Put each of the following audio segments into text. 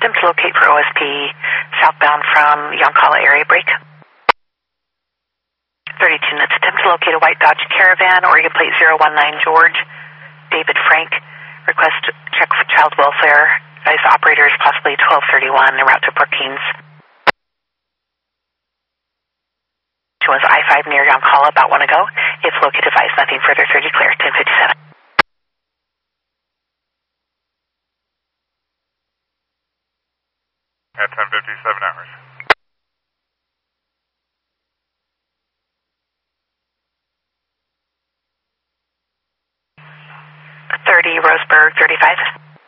Attempt to locate for OSP southbound from Yoncalla area break. 32 minutes. Attempt to locate a white Dodge Caravan, Oregon plate 019 George. David Frank. Request check for child welfare. Advise operators possibly 1231 en route to Brookings. Was I-5 near Yoncalla about 1 ago. If located, advise nothing further. 30 clear. 1057. At 10:57 hours. .30 Roseburg 35.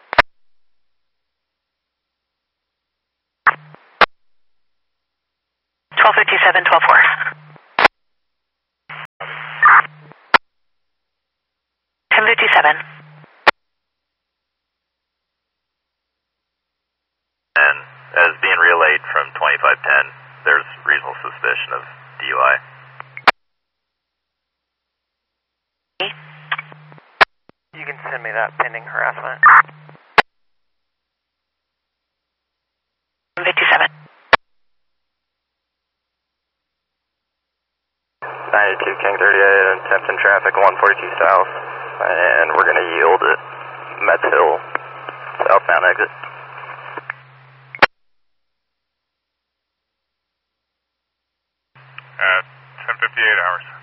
.1257, 12-4. And as being relayed from 2510, there's reasonable suspicion of DUI. You can send me that pending harassment. 57. 92 King 38 and Tempton traffic 142 south, and we're going to yield at Metz Hill southbound exit. At 10:58 hours.